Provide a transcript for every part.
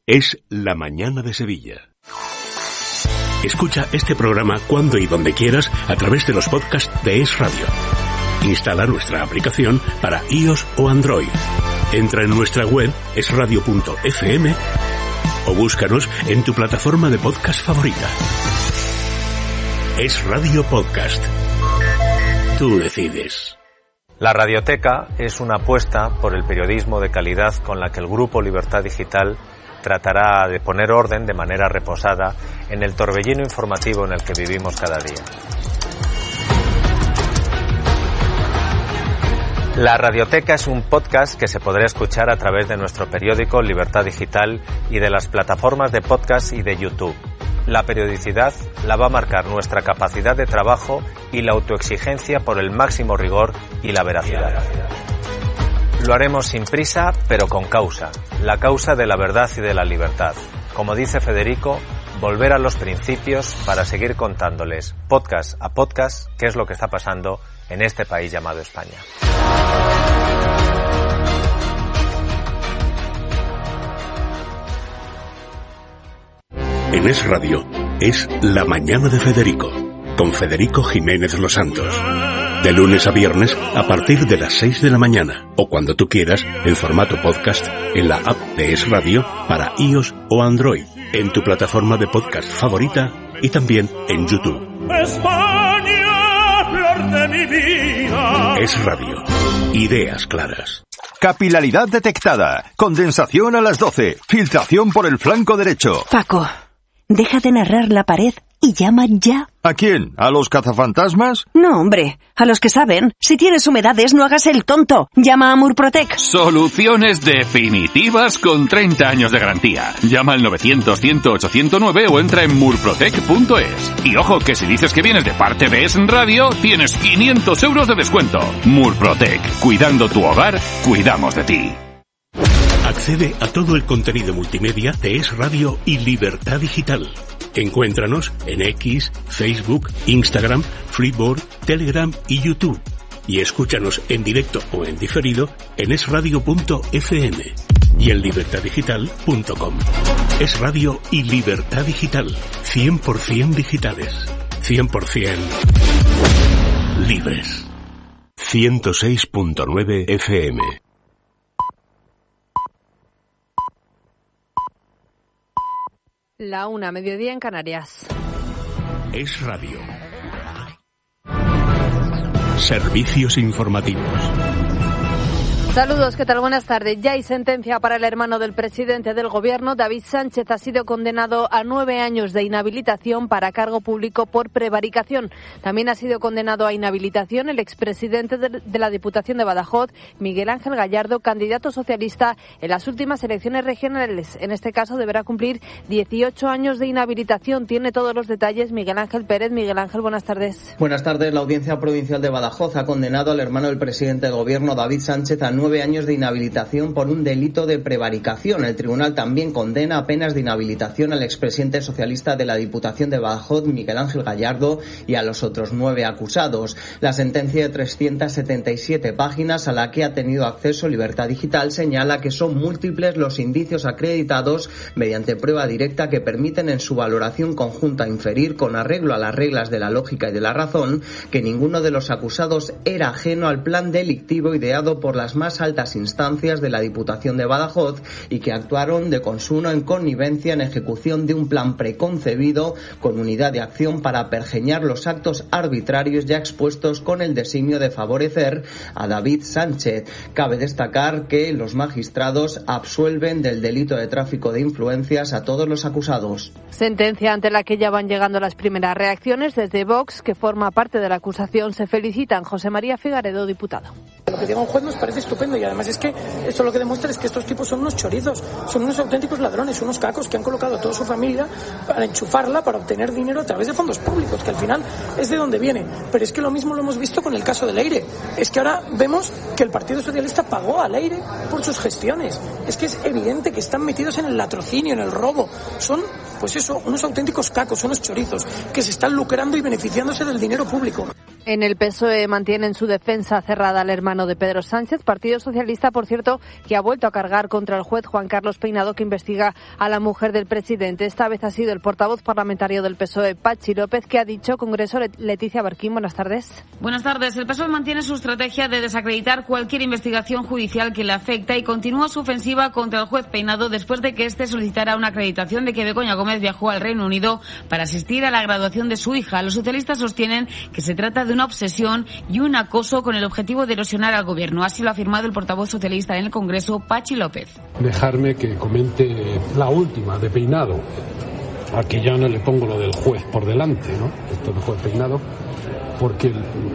es La Mañana de Sevilla. Escucha este programa cuando y donde quieras a través de los podcasts de Es Radio. Instala nuestra aplicación para iOS o Android. Entra en nuestra web esradio.fm o búscanos en tu plataforma de podcast favorita. Es Radio Podcast. Tú decides. La Radioteca es una apuesta por el periodismo de calidad con la que el Grupo Libertad Digital tratará de poner orden de manera reposada en el torbellino informativo en el que vivimos cada día. La Radioteca es un podcast que se podrá escuchar a través de nuestro periódico Libertad Digital y de las plataformas de podcast y de YouTube. La periodicidad la va a marcar nuestra capacidad de trabajo y la autoexigencia por el máximo rigor y la veracidad. Lo haremos sin prisa, pero con causa. La causa de la verdad y de la libertad. Como dice Federico, volver a los principios para seguir contándoles, podcast a podcast, qué es lo que está pasando en este país llamado España. En Es Radio es La Mañana de Federico, con Federico Jiménez Los Santos. De lunes a viernes a partir de las 6 de la mañana o cuando tú quieras en formato podcast en la app de Es Radio para iOS o Android, en tu plataforma de podcast favorita y también en YouTube. España, flor de mi vida. Es Radio. Ideas claras. Capilaridad detectada. Condensación a las 12. Filtración por el flanco derecho. Paco, deja de narrar la pared y llama ya. ¿A quién? ¿A los cazafantasmas? No, hombre, a los que saben. Si tienes humedades, no hagas el tonto. Llama a Murprotec. Soluciones definitivas con 30 años de garantía. Llama al 900-100-809 o entra en murprotec.es. Y ojo, que si dices que vienes de parte de Es Radio, tienes 500 euros de descuento. Murprotec. Cuidando tu hogar, cuidamos de ti. Accede a todo el contenido multimedia de Es Radio y Libertad Digital. Encuéntranos en X, Facebook, Instagram, Flipboard, Telegram y YouTube. Y escúchanos en directo o en diferido en esradio.fm y en libertaddigital.com. Es Radio y Libertad Digital. 100% digitales. 100% libres. 106.9 FM. La 1, mediodía en Canarias. Es Radio. Servicios informativos. Saludos, ¿qué tal? Buenas tardes. Ya hay sentencia para el hermano del presidente del Gobierno. David Sánchez ha sido condenado a 9 años de inhabilitación para cargo público por prevaricación. También ha sido condenado a inhabilitación el expresidente de la Diputación de Badajoz, Miguel Ángel Gallardo, candidato socialista en las últimas elecciones regionales. En este caso deberá cumplir 18 años de inhabilitación. Tiene todos los detalles Miguel Ángel Pérez. Miguel Ángel, buenas tardes. Buenas tardes. La Audiencia Provincial de Badajoz ha condenado al hermano del presidente del Gobierno, David Sánchez, a 9 años de inhabilitación por un delito de prevaricación. El tribunal también condena a penas de inhabilitación al expresidente socialista de la Diputación de Badajoz, Miguel Ángel Gallardo, y a los otros 9 acusados. La sentencia de 377 páginas a la que ha tenido acceso Libertad Digital señala que son múltiples los indicios acreditados mediante prueba directa que permiten en su valoración conjunta inferir, con arreglo a las reglas de la lógica y de la razón, que ninguno de los acusados era ajeno al plan delictivo ideado por las más altas instancias de la Diputación de Badajoz y que actuaron de consuno en connivencia en ejecución de un plan preconcebido con unidad de acción para pergeñar los actos arbitrarios ya expuestos con el designio de favorecer a David Sánchez. Cabe destacar que los magistrados absuelven del delito de tráfico de influencias a todos los acusados. Sentencia ante la que ya van llegando las primeras reacciones. Desde Vox, que forma parte de la acusación, se felicitan. José María Figaredo, diputado. Lo que diga un juez nos parece estupendo y además es que esto lo que demuestra es que estos tipos son unos chorizos, son unos auténticos ladrones, unos cacos que han colocado a toda su familia para enchufarla, para obtener dinero a través de fondos públicos, que al final es de donde viene. Pero es que lo mismo lo hemos visto con el caso del Leire. Es que ahora vemos que el Partido Socialista pagó al Leire por sus gestiones. Es que es evidente que están metidos en el latrocinio, en el robo. Son, pues eso, unos auténticos cacos, unos chorizos, que se están lucrando y beneficiándose del dinero público. En el PSOE mantienen su defensa cerrada al hermano de Pedro Sánchez. Partido Partido Socialista, por cierto, que ha vuelto a cargar contra el juez Juan Carlos Peinado, que investiga a la mujer del presidente. Esta vez ha sido el portavoz parlamentario del PSOE, Patxi López, que ha dicho Congreso. Leticia Barquín, buenas tardes. Buenas tardes. El PSOE mantiene su estrategia de desacreditar cualquier investigación judicial que le afecta y continúa su ofensiva contra el juez Peinado después de que éste solicitara una acreditación de que Begoña Gómez viajó al Reino Unido para asistir a la graduación de su hija. Los socialistas sostienen que se trata de una obsesión y un acoso con el objetivo de erosionar al gobierno. Así lo ha afirmado el portavoz socialista en el Congreso, Patxi López. Dejarme que comente la última de Peinado. Aquí ya no le pongo lo del juez por delante, ¿no? Esto del juez Peinado, porque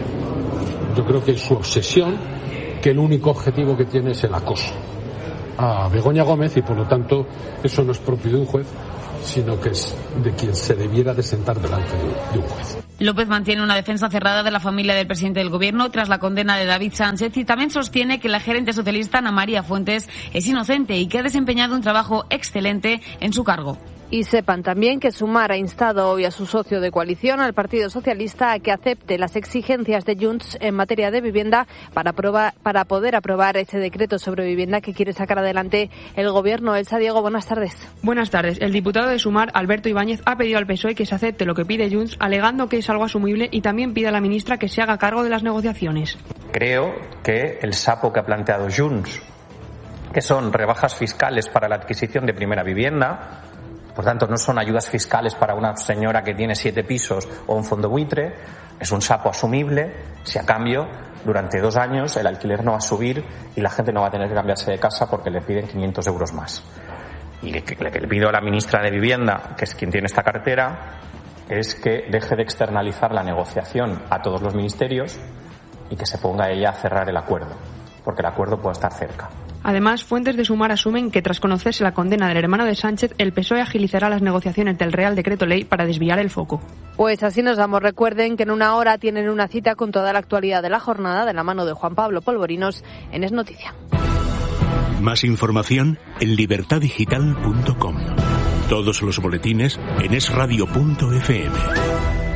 yo creo que es su obsesión, que el único objetivo que tiene es el acoso a Begoña Gómez, y por lo tanto eso no es propio de un juez, sino que es de quien se debiera de sentar delante de un juez. López mantiene una defensa cerrada de la familia del presidente del gobierno tras la condena de David Sánchez y también sostiene que la gerente socialista Ana María Fuentes es inocente y que ha desempeñado un trabajo excelente en su cargo. Y sepan también que Sumar ha instado hoy a su socio de coalición, al Partido Socialista, a que acepte las exigencias de Junts en materia de vivienda para poder aprobar ese decreto sobre vivienda que quiere sacar adelante el Gobierno. Elsa Diego, buenas tardes. Buenas tardes. El diputado de Sumar, Alberto Ibáñez, ha pedido al PSOE que se acepte lo que pide Junts, alegando que es algo asumible, y también pide a la ministra que se haga cargo de las negociaciones. Creo que el sapo que ha planteado Junts, que son rebajas fiscales para la adquisición de primera vivienda, por tanto, no son ayudas fiscales para una señora que tiene 7 pisos o un fondo buitre, es un sapo asumible si a cambio durante 2 años el alquiler no va a subir y la gente no va a tener que cambiarse de casa porque le piden 500 euros más. Y lo que le pido a la ministra de Vivienda, que es quien tiene esta cartera, es que deje de externalizar la negociación a todos los ministerios y que se ponga ella a cerrar el acuerdo, porque el acuerdo puede estar cerca. Además, fuentes de Sumar asumen que tras conocerse la condena del hermano de Sánchez, el PSOE agilizará las negociaciones del Real Decreto Ley para desviar el foco. Pues así nos vamos. Recuerden que en una hora tienen una cita con toda la actualidad de la jornada de la mano de Juan Pablo Polvorinos en Es Noticia. Más información en libertadigital.com. Todos los boletines en esradio.fm.